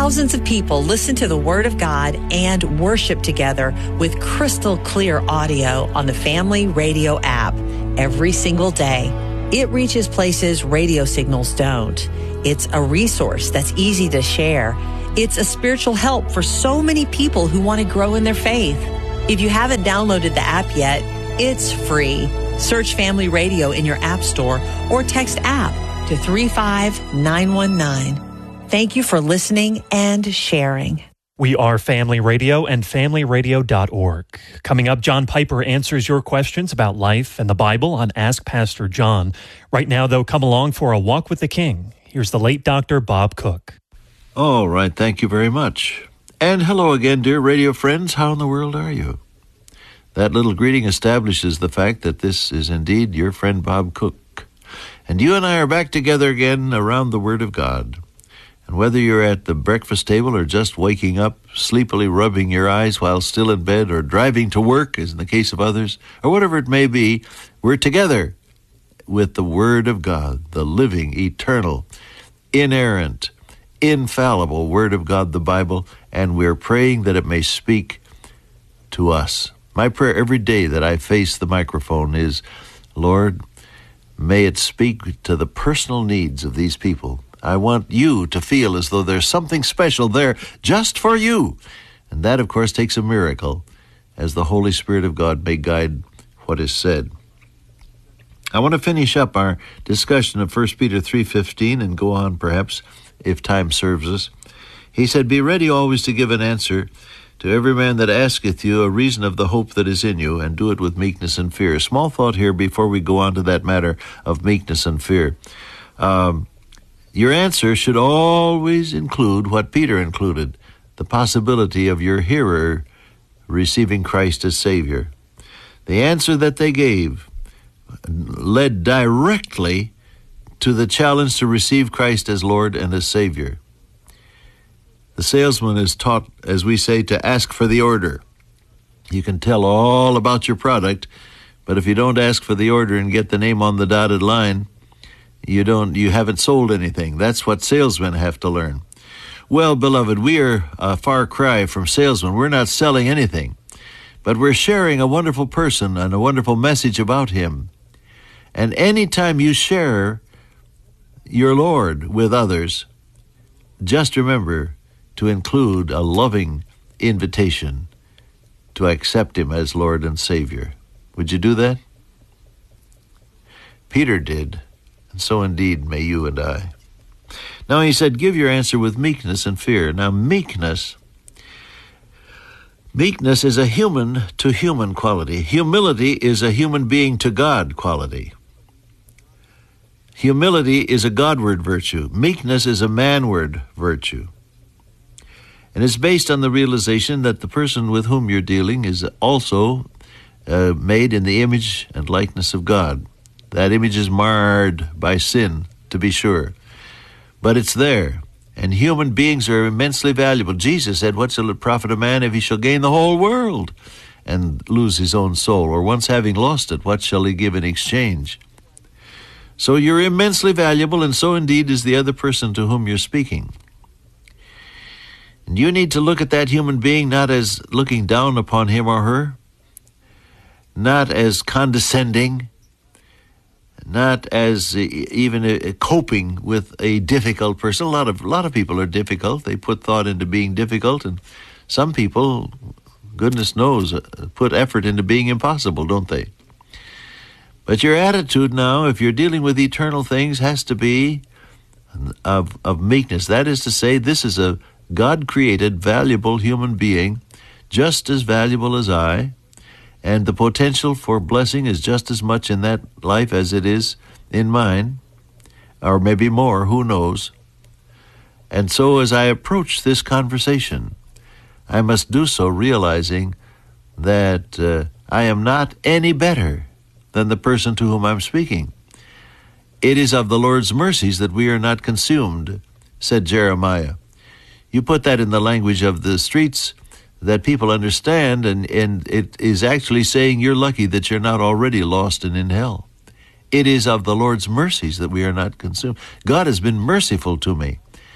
Thousands of people listen to the Word of God and worship together with crystal clear audio on the Family Radio app every single day. It reaches places radio signals don't. It's a resource that's easy to share. It's a spiritual help for so many people who want to grow in their faith. If you haven't downloaded the app yet, it's free. Search Family Radio in your app store or text app to 35919. Thank you for listening and sharing. We are Family Radio and FamilyRadio.org. Coming up, John Piper answers your questions about life and the Bible on Ask Pastor John. Right now, though, come along for a walk with the King. Here's the late Dr. Bob Cook. All right, thank you very much. And hello again, dear radio friends. How in the world are you? That little greeting establishes the fact that this is indeed your friend Bob Cook. And you and I are back together again around the Word of God. And whether you're at the breakfast table or just waking up, sleepily rubbing your eyes while still in bed, or driving to work, as in the case of others, or whatever it may be, we're together with the Word of God, the living, eternal, inerrant, infallible Word of God, the Bible, and we're praying that it may speak to us. My prayer every day that I face the microphone is, Lord, may it speak to the personal needs of these people. I want you to feel as though there's something special there just for you. And that, of course, takes a miracle, as the Holy Spirit of God may guide what is said. I want to finish up our discussion of 1 Peter 3:15 and go on, perhaps, if time serves us. He said, "Be ready always to give an answer to every man that asketh you a reason of the hope that is in you, and do it with meekness and fear." Small thought here before we go on to that matter of meekness and fear. Your answer should always include what Peter included, the possibility of your hearer receiving Christ as Savior. The answer that they gave led directly to the challenge to receive Christ as Lord and as Savior. The salesman is taught, as we say, to ask for the order. You can tell all about your product, but if you don't ask for the order and get the name on the dotted line, you haven't sold anything. That's what salesmen have to learn. Well, beloved, we are a far cry from salesmen. We're not selling anything, but we're sharing a wonderful person and a wonderful message about him. And anytime you share your Lord with others, just remember to include a loving invitation to accept him as Lord and Savior. Would you do that? Peter did. And so indeed may you and I. Now he said, give your answer with meekness and fear. Now meekness is a human-to-human quality. Humility is a human being to God quality. Humility is a Godward virtue. Meekness is a manward virtue. And it's based on the realization that the person with whom you're dealing is also made in the image and likeness of God. That image is marred by sin, to be sure. But it's there. And human beings are immensely valuable. Jesus said, what shall it profit a man if he shall gain the whole world and lose his own soul? Or once having lost it, what shall he give in exchange? So you're immensely valuable, and so indeed is the other person to whom you're speaking. And you need to look at that human being not as looking down upon him or her, not as condescending, not as even coping with a difficult person. A lot of people are difficult. They put thought into being difficult, and some people, goodness knows, put effort into being impossible, don't they? But your attitude now, if you're dealing with eternal things, has to be of meekness. That is to say, this is a God-created, valuable human being, just as valuable as I, and the potential for blessing is just as much in that life as it is in mine, or maybe more, who knows. And so as I approach this conversation, I must do so realizing that I am not any better than the person to whom I'm speaking. It is of the Lord's mercies that we are not consumed, said Jeremiah. You put that in the language of the streets that people understand, and it is actually saying you're lucky that you're not already lost and in hell. It is of the Lord's mercies that we are not consumed. God has been merciful to me.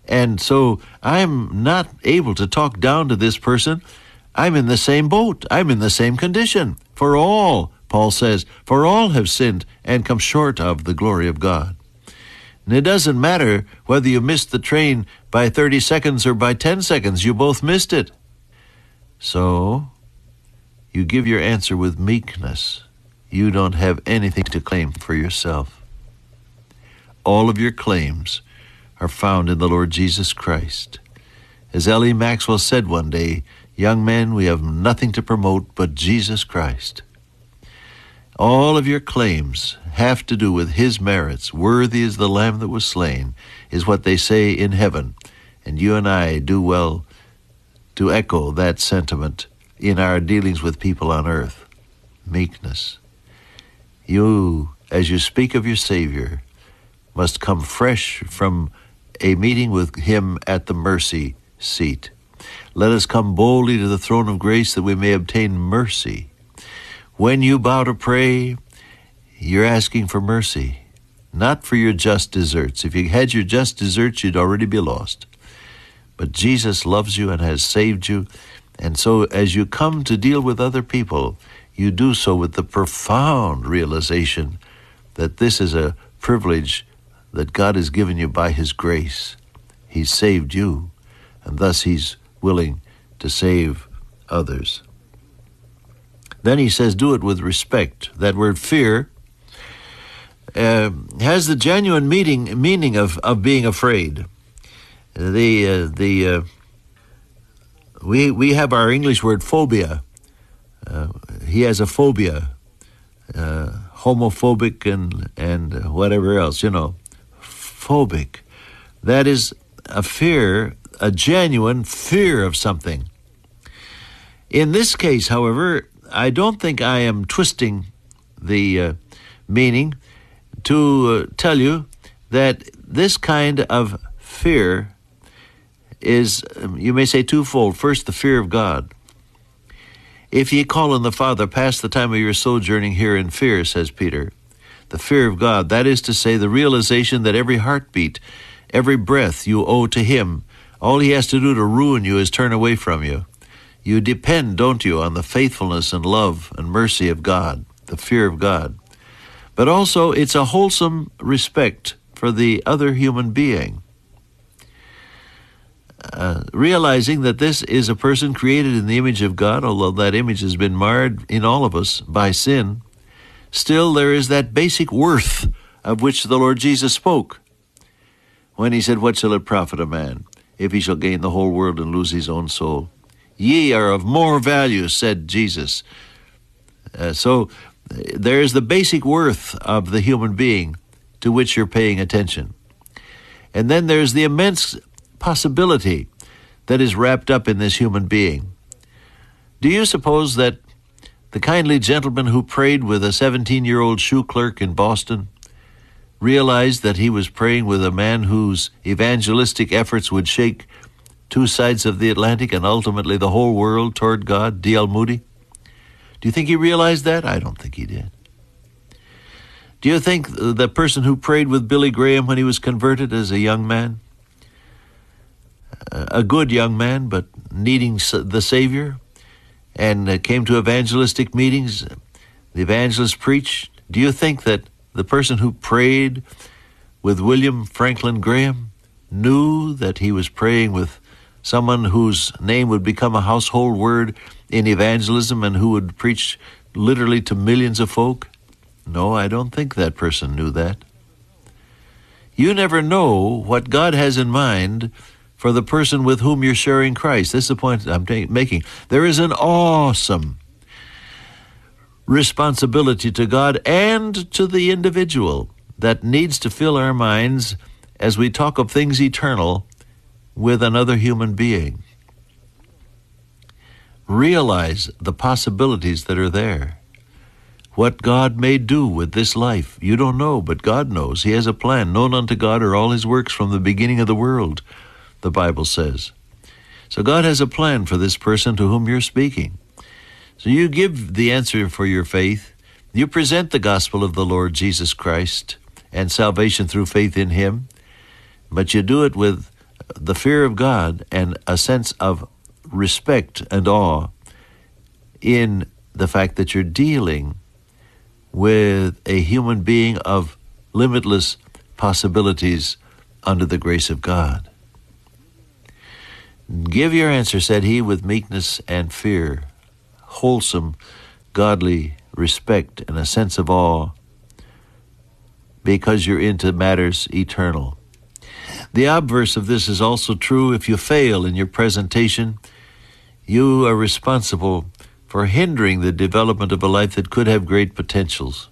And so I'm not able to talk down to this person. I'm in the same boat. I'm in the same condition. For all, Paul says, for all have sinned and come short of the glory of God. And it doesn't matter whether you missed the train by 30 seconds or by 10 seconds. You both missed it. So you give your answer with meekness. You don't have anything to claim for yourself. All of your claims are found in the Lord Jesus Christ. As L.E. Maxwell said one day, young men, we have nothing to promote but Jesus Christ. All of your claims have to do with his merits. Worthy is the Lamb that was slain, is what they say in heaven. And you and I do well to echo that sentiment in our dealings with people on earth. Meekness. You, as you speak of your Savior, must come fresh from a meeting with him at the mercy seat. Let us come boldly to the throne of grace that we may obtain mercy. When you bow to pray, you're asking for mercy, not for your just deserts. If you had your just deserts, you'd already be lost. But Jesus loves you and has saved you. And so as you come to deal with other people, you do so with the profound realization that this is a privilege that God has given you by his grace. He's saved you, and thus he's willing to save others. Then he says, do it with respect. That word fear has the genuine meaning of being afraid. We have our English word phobia. He has a phobia, homophobic and whatever else, phobic. That is a fear, a genuine fear of something. In this case, however, I don't think I am twisting the meaning to tell you that this kind of fear is, you may say, twofold. First, the fear of God. If ye call on the Father, pass the time of your sojourning here in fear, says Peter. The fear of God, that is to say, the realization that every heartbeat, every breath you owe to him. All he has to do to ruin you is turn away from you. You depend, don't you, on the faithfulness and love and mercy of God, the fear of God. But also, it's a wholesome respect for the other human being. Realizing that this is a person created in the image of God, although that image has been marred in all of us by sin, still there is that basic worth of which the Lord Jesus spoke when he said, what shall it profit a man if he shall gain the whole world and lose his own soul? Ye are of more value, said Jesus. So there is the basic worth of the human being to which you're paying attention. And then there's the immense possibility that is wrapped up in this human being. Do you suppose that the kindly gentleman who prayed with a 17-year-old shoe clerk in Boston realized that he was praying with a man whose evangelistic efforts would shake two sides of the Atlantic and ultimately the whole world toward God, D.L. Moody? Do you think he realized that? I don't think he did. Do you think the person who prayed with Billy Graham when he was converted as a young man, a good young man, but needing the Savior, and came to evangelistic meetings, the evangelist preached, do you think that the person who prayed with William Franklin Graham knew that he was praying with someone whose name would become a household word in evangelism and who would preach literally to millions of folk? No, I don't think that person knew that. You never know what God has in mind for the person with whom you're sharing Christ. This is the point I'm making. There is an awesome responsibility to God and to the individual that needs to fill our minds as we talk of things eternal with another human being. Realize the possibilities that are there. What God may do with this life, you don't know, but God knows. He has a plan. Known unto God are all his works from the beginning of the world, the Bible says. So God has a plan for this person to whom you're speaking. So you give the answer for your faith. You present the gospel of the Lord Jesus Christ and salvation through faith in him, but you do it with the fear of God and a sense of respect and awe in the fact that you're dealing with a human being of limitless possibilities under the grace of God. Give your answer, said he, with meekness and fear, wholesome, godly respect and a sense of awe, because you're into matters eternal. The obverse of this is also true. If you fail in your presentation, you are responsible for hindering the development of a life that could have great potentials.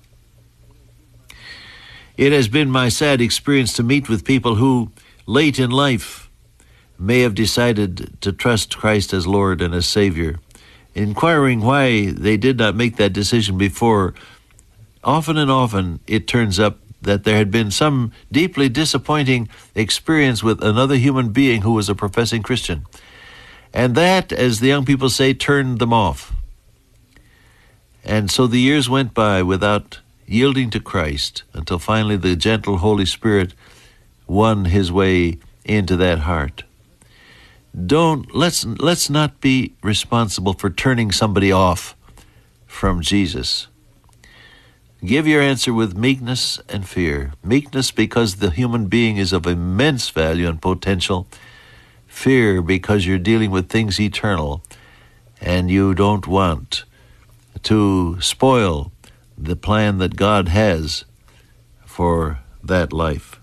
It has been my sad experience to meet with people who, late in life, may have decided to trust Christ as Lord and as Savior. Inquiring why they did not make that decision before, often and often it turns up that there had been some deeply disappointing experience with another human being who was a professing Christian. And that, as the young people say, turned them off. And so the years went by without yielding to Christ until finally the gentle Holy Spirit won his way into that heart. Let's not be responsible for turning somebody off from Jesus. Give your answer with meekness and fear. Meekness because the human being is of immense value and potential. Fear because you're dealing with things eternal and you don't want to spoil the plan that God has for that life.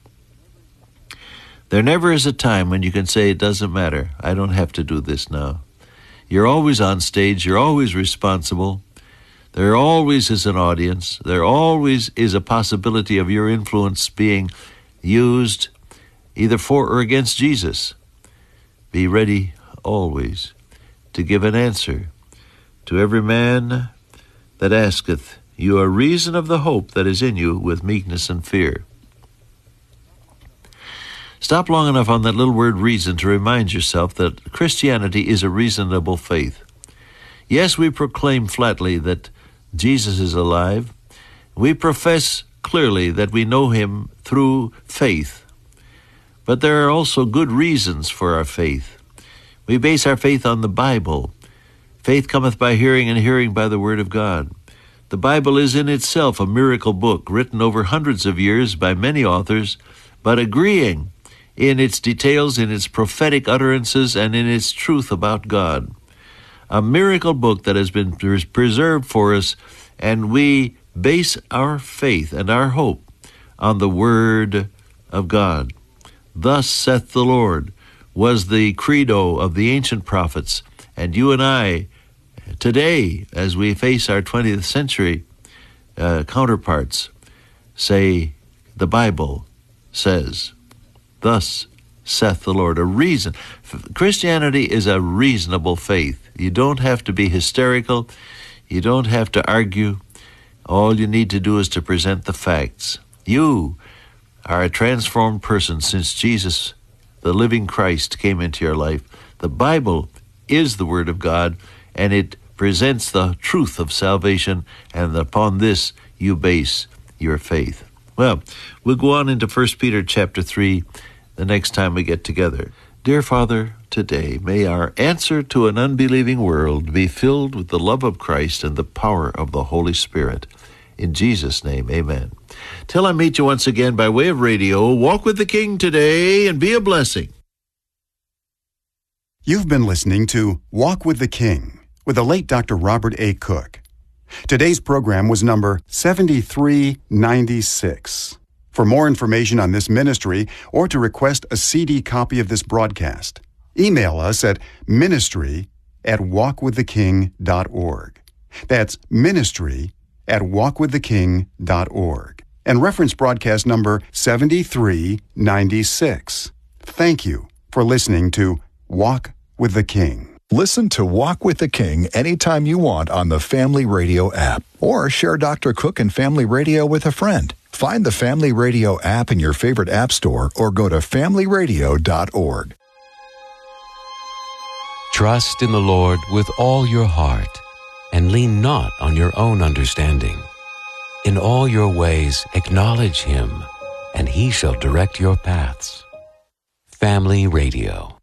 There never is a time when you can say, it doesn't matter, I don't have to do this now. You're always on stage, you're always responsible. There always is an audience. There always is a possibility of your influence being used either for or against Jesus. Be ready always to give an answer to every man that asketh you a reason of the hope that is in you with meekness and fear. Stop long enough on that little word reason to remind yourself that Christianity is a reasonable faith. Yes, we proclaim flatly that Jesus is alive. We profess clearly that we know him through faith. But there are also good reasons for our faith. We base our faith on the Bible. Faith cometh by hearing, and hearing by the word of God. The Bible is in itself a miracle book written over hundreds of years by many authors, but agreeing in its details, in its prophetic utterances, and in its truth about God. A miracle book that has been preserved for us, and we base our faith and our hope on the Word of God. Thus saith the Lord was the credo of the ancient prophets, and you and I, today, as we face our 20th century counterparts, say, the Bible says, thus saith the Lord. A reason. Christianity is a reasonable faith. You don't have to be hysterical. You don't have to argue. All you need to do is to present the facts. You are a transformed person since Jesus, the living Christ, came into your life. The Bible is the Word of God, and it presents the truth of salvation, and upon this you base your faith. Well, we'll go on into 1 Peter chapter 3 the next time we get together. Dear Father, today may our answer to an unbelieving world be filled with the love of Christ and the power of the Holy Spirit. In Jesus' name, amen. Till I meet you once again by way of radio, walk with the King today and be a blessing. You've been listening to Walk with the King with the late Dr. Robert A. Cook. Today's program was number 7396. For more information on this ministry or to request a CD copy of this broadcast, email us at ministry@walkwiththeking.org. That's ministry@walkwiththeking.org. And reference broadcast number 7396. Thank you for listening to Walk with the King. Listen to Walk with the King anytime you want on the Family Radio app, or share Dr. Cook and Family Radio with a friend. Find the Family Radio app in your favorite app store or go to familyradio.org. Trust in the Lord with all your heart, and lean not on your own understanding. In all your ways acknowledge him, and he shall direct your paths. Family Radio.